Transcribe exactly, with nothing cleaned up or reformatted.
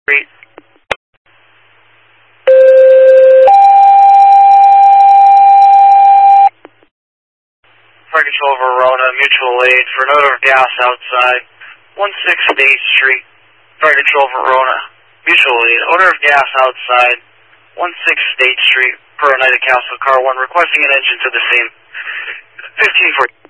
Street. Fire Control Verona, mutual aid for an odor of gas outside, one six eighth Street. Fire Control Verona, mutual aid, odor of gas outside, one six eighth Street, per Oneida Castle, car one, requesting an engine to the scene. fifteen forty.